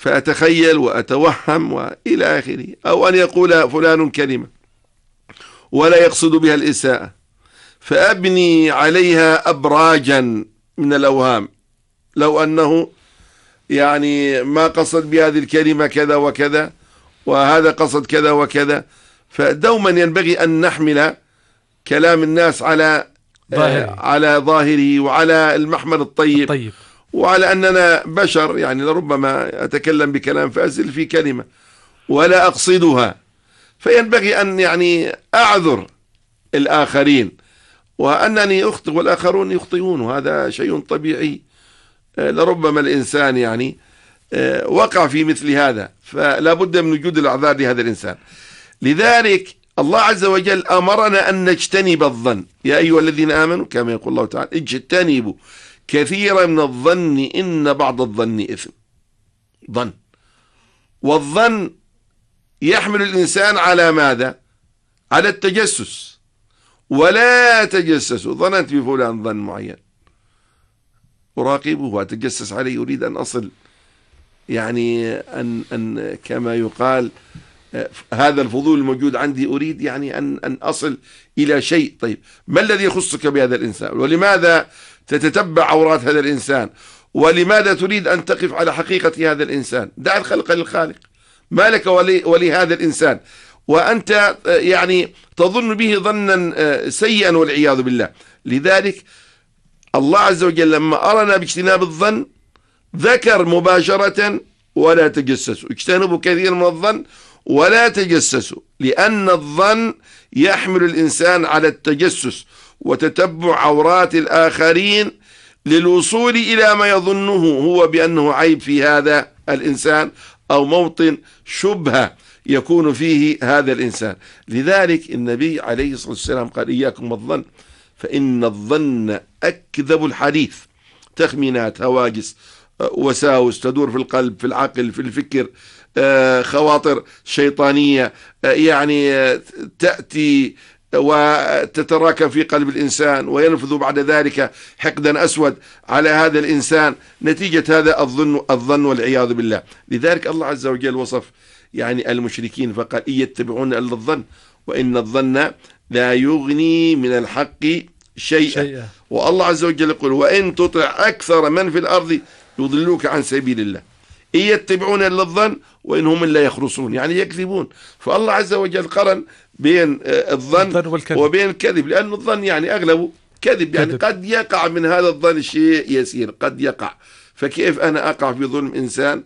فأتخيل وأتوهم وإلى آخره، أو أن يقول فلان كلمة ولا يقصد بها الإساءة فأبني عليها أبراجا من الأوهام، لو أنه يعني ما قصد بهذه الكلمة كذا وكذا، وهذا قصد كذا وكذا. فدوما ينبغي أن نحمل كلام الناس على ظاهره وعلى المحمل الطيب، وعلى أننا بشر، يعني لربما أتكلم بكلام فأزل في كلمة ولا أقصدها، فينبغي أن يعني أعذر الآخرين، وأنني أخطئ والآخرون يخطئون، وهذا شيء طبيعي. لربما الإنسان يعني وقع في مثل هذا، فلا بد من وجود الأعذار لهذا الإنسان. لذلك الله عز وجل أمرنا أن نجتنب الظن، يا أيها الذين آمنوا كما يقول الله تعالى اجتنبوا كثيرا من الظن إن بعض الظن إثم. ظن، والظن يحمل الإنسان على ماذا؟ على التجسس. ولا تجسسوا، ظننت بفلان ظن معين أراقبه وأتجسس عليه، أريد أن أصل يعني أن كما يقال هذا الفضول الموجود عندي، أريد يعني أن أصل إلى شيء. طيب ما الذي يخصك بهذا الإنسان؟ ولماذا تتتبع عورات هذا الإنسان؟ ولماذا تريد أن تقف على حقيقة هذا الإنسان؟ دع الخلق للخالق، ما لك ولهذا الإنسان وأنت يعني تظن به ظنا سيئا والعياذ بالله. لذلك الله عز وجل لما أرنا باجتناب الظن ذكر مباشرة ولا تجسسوا، اجتنبوا كثير من الظن ولا تجسسوا، لأن الظن يحمل الإنسان على التجسس وتتبع عورات الآخرين للوصول إلى ما يظنه هو بأنه عيب في هذا الإنسان أو موطن شبهة يكون فيه هذا الإنسان. لذلك النبي عليه الصلاة والسلام قال إياكم والظن فإن الظن أكذب الحديث. تخمينات، هواجس، وساوس تدور في القلب، في العقل، في الفكر، خواطر شيطانية يعني تأتي وتتراكم في قلب الإنسان، وينفذ بعد ذلك حقدا أسود على هذا الإنسان نتيجة هذا الظن والعياذ بالله. لذلك الله عز وجل وصف يعني المشركين فقال إن يتبعون إلا الظن وإن الظن لا يغني من الحق شيئا. والله عز وجل يقول وإن تطع أكثر من في الأرض يضلوك عن سبيل الله إن يتبعون إلا الظن وإن هم إلا يخرصون، يعني يكذبون. فالله عز وجل قرن بين الظن وبين الكذب، لأن الظن يعني أغلبه كذب، يعني قد يقع من هذا الظن شيء يسير، قد يقع. فكيف أنا أقع في ظلم إنسان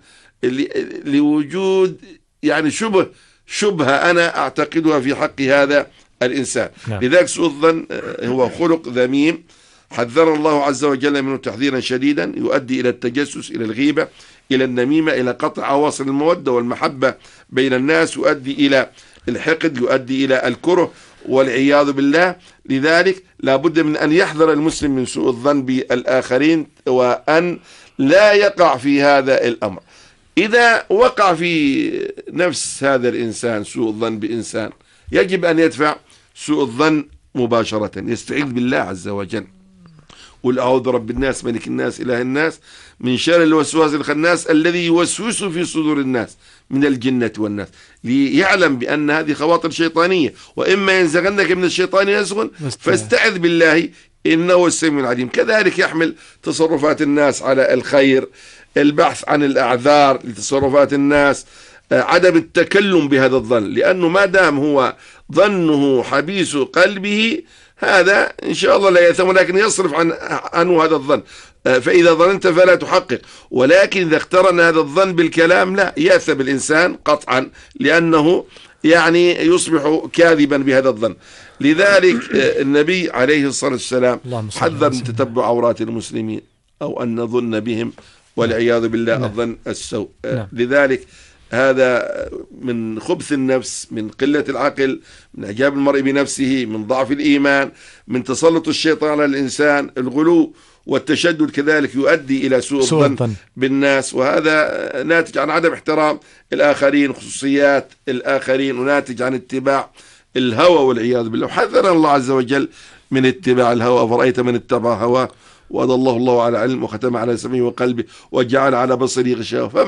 لوجود يعني شبهة أنا أعتقدها في حق هذا الإنسان؟ لذلك سوء الظن هو خلق ذميم حذر الله عز وجل منه تحذيرا شديدا، يؤدي إلى التجسس، إلى الغيبة، إلى النميمة، إلى قطع أواصر المودة والمحبة بين الناس، يؤدي إلى الحقد، يؤدي إلى الكره والعياذ بالله. لذلك لا بد من أن يحذر المسلم من سوء الظن بالآخرين وأن لا يقع في هذا الأمر. إذا وقع في نفس هذا الإنسان سوء الظن بإنسان يجب أن يدفع سوء الظن مباشرة، يستعيذ بالله عز وجل، قل أعوذ برب الناس ملك الناس إله الناس من شر الوسواس الخناس الذي يوسوس في صدور الناس من الجنة والناس، ليعلم بأن هذه خواطر شيطانية، وإما ينزغنك من الشيطان نزغ فاستعذ بالله إنه السميع العليم. كذلك يحمل تصرفات الناس على الخير، البحث عن الأعذار لتصرفات الناس، عدم التكلم بهذا الظن، لأنه ما دام هو ظنه حبيس قلبه هذا إن شاء الله لا يثم، ولكن يصرف عنه هذا الظن. فإذا ظننت فلا تحقق، ولكن إذا اقترن هذا الظن بالكلام لا يأثم الإنسان قطعا، لأنه يعني يصبح كاذبا بهذا الظن. لذلك النبي عليه الصلاة والسلام حذر من تتبع عورات المسلمين أو أن نظن بهم والعياذ بالله الظن السوء. لذلك هذا من خبث النفس، من قلة العقل، من إعجاب المرء بنفسه، من ضعف الإيمان، من تسلط الشيطان على الإنسان، الغلو والتشدد كذلك يؤدي إلى سوء الظن بالناس، وهذا ناتج عن عدم احترام الآخرين، خصوصيات الآخرين، وناتج عن اتباع الهوى والعياذ بالله. وحذرنا الله عز وجل من اتباع الهوى، فرأيت من اتبع هواه وأضله الله على علم وختم على سمعه وقلبه وجعل على بصره غشاوة.